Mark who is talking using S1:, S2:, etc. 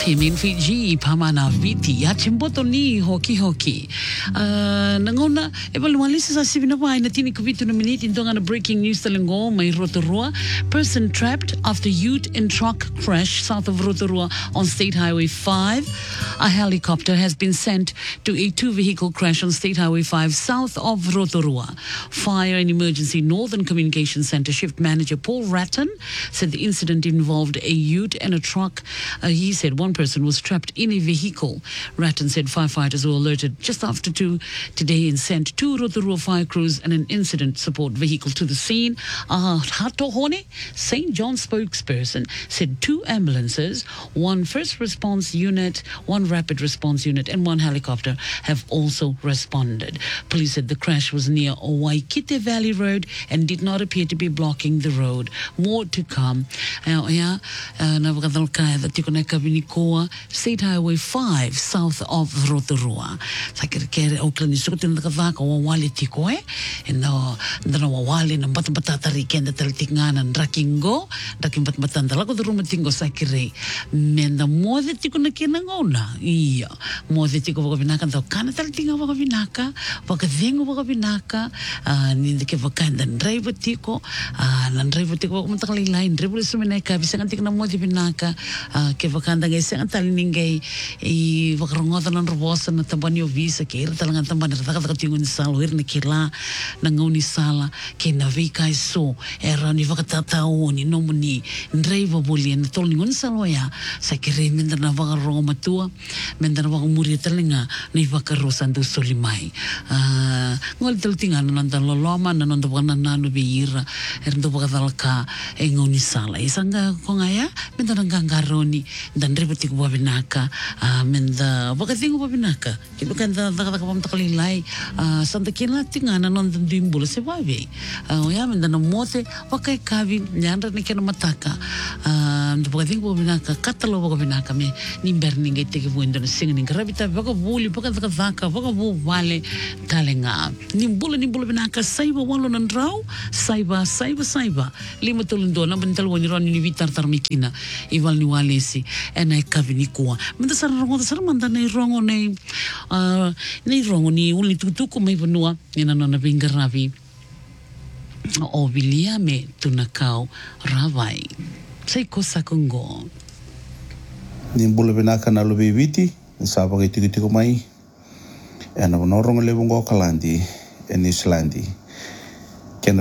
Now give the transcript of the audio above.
S1: Pimin Fiji pamana viti ya chimboto ni hoki. Nangona evalualisa sa sivina wai na tini kuvitu na minute indonga na breaking news talengo may Rotorua. Person trapped after ute and truck crash south of Rotorua on State Highway 5. A helicopter has been sent to a two-vehicle crash on State Highway 5 south of Rotorua. Fire and Emergency Northern Communications Centre Shift Manager Paul Ratton said the incident involved a ute and a truck. He said one person was trapped in a vehicle. Ratton said firefighters were alerted just after 2 today and sent 2 Rotorua fire crews and an incident support vehicle to the scene. Hatohone, St. John spokesperson, said 2 ambulances, 1 first response unit, 1 rapid response unit and 1 helicopter have also responded. Police said the crash was near Waikite Valley Road and did not appear to be blocking the road. More to come. State Highway 5 south of Rotorua. Sakere Oakland is shooting the Kavaka or Wali Tikoe and the Wali and Batabata Riken, the Teltingan and Rakingo, Rakim Batmatan, the Lago the Rumatingo Sakire. Men the more that you can kinangona. Yeah, more that you go over Vinaka, the Kanatal thing over Vinaka, Vakazing over Vinaka, and in the Kavakan and driver Tico, and driver Tico Matali line, dribble Suminaka, Visantic Namoti Vinaka, Kevakanda, Santalinge, Vakarongotan and Robosa, and Tabanio Visa, Kertalan and Tabanakatingun Sal, Nikila, Nangoni Sala, Kenavika so, Erani Vakatata, Nomuni, Driver Bully, and Tolingun Saloya, Sakire Mendanava Roma Tua, Mendanava Muritalinga, Nivakaros and Solimai. Ngolteltingan and the Loloma and on the one and none Vira and the Vakadalka, Engoni Sala, Isanga Kongaya, Mendangangaroni, dan ributik wabinaka, menda bakating wabinaka. Kibukan the Kakamtakali Santa Kina tingan and the Dimbul Sevavi. Yam the Namote, Wakai Kavi, Yanda Nikana Mataka, the bakating wabinaka, Catalo wabinaka me, Nimberning a take a window singing Gravita, Vagabuli, Bakavaka, Vagabu Valley, Talinga, Nimbulabinaka, Saiba Wallon and Drow, Saiba, Limatulundona, Mental when you run in Vitar Tarmikina, Ival Nualesi. And I Kavinikua. But the Saramanda wrong name, wrong ni only to may vanua in another Vingaravi or Williame to Nakau Ravai. Say Kosakungo.
S2: Nimbulabinaka Nalubiviti, Sabagitico Mai, and of Norong Levungo Kalandi, and Islandi.